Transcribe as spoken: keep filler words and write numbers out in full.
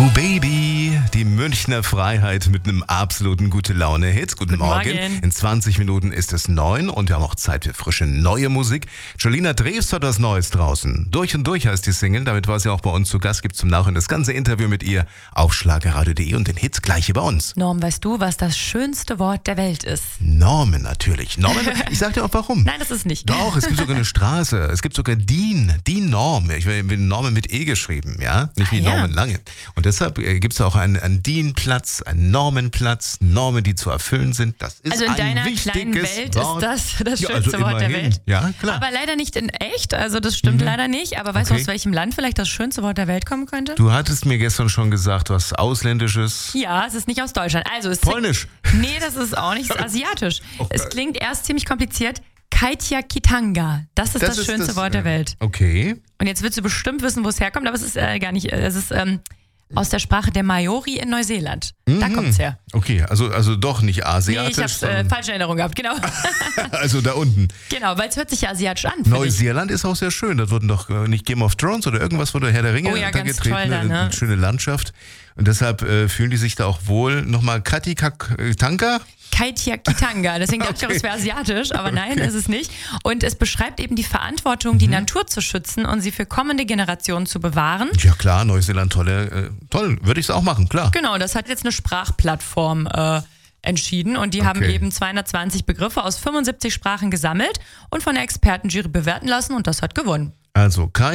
Baby, die Münchner Freiheit mit einem absoluten Gute-Laune-Hit. Guten, Guten Morgen. Morgen. In zwanzig Minuten ist es neun und wir haben auch Zeit für frische neue Musik. Jolina Drews hat was Neues draußen. Durch und durch heißt die Single, damit war sie auch bei uns zu Gast. Gibt zum Nachhinein das ganze Interview mit ihr auf schlagerradio punkt de und den Hit gleich hier bei uns. Norm, weißt du, was das schönste Wort der Welt ist? Norman natürlich. Norman, ich sag dir auch warum. Nein, das ist nicht. Doch, es gibt sogar eine Straße. Es gibt sogar DIN, DIN Norm. Ich bin Norman mit E geschrieben, ja? Nicht wie Ah, ja. Norman Lange. Und deshalb gibt es auch einen, einen DIN-Platz, einen Norman-Platz, Normen, die zu erfüllen sind. Das ist Also in ein deiner wichtiges kleinen Welt Wort. ist das das Ja, schönste also Wort der immerhin. Welt. Ja, klar. Aber leider nicht in echt, also das stimmt Mhm. leider nicht. Aber weißt du, Okay. aus welchem Land vielleicht das schönste Wort der Welt kommen könnte? Du hattest mir gestern schon gesagt, was Ausländisches. Ja, es ist nicht aus Deutschland. Also es Polnisch. Nee, das ist auch nicht, es ist asiatisch. Oh, es geil. klingt erst ziemlich kompliziert. Kaitiakitanga. Das ist das, schönste das, Wort der äh, Welt. Okay. Und jetzt willst du bestimmt wissen, wo es herkommt, aber es ist äh, gar nicht. äh, Es ist ähm, aus der Sprache der Maori in Neuseeland. Da kommt's her. Okay, also, also doch nicht Nee, asiatisch, ich habe äh, sondern falsche Erinnerung gehabt, genau. also da unten. Genau, weil es hört sich ja asiatisch an. finde ich. Neuseeland ist auch sehr schön. Das wurden doch äh, nicht Game of Thrones oder irgendwas, wo der Herr der Ringe Oh ja, da ganz getreten toll da, ist. ne? Eine schöne Landschaft. Und deshalb äh, fühlen die sich da auch wohl. Nochmal Kaitiakitanga. Kaitiakitanga. Deswegen dachte ich auch, Okay. es wäre asiatisch, aber nein, ist es nicht. Und es beschreibt eben die Verantwortung, die Mhm. Natur zu schützen und sie für kommende Generationen zu bewahren. Ja klar, Neuseeland, tolle, äh, toll, würde ich es auch machen, klar. Genau, das hat jetzt eine Sprachplattform äh, entschieden und die haben Okay. eben zweihundertzwanzig Begriffe aus fünfundsiebzig Sprachen gesammelt und von der Expertenjury bewerten lassen und das hat gewonnen. Also Kai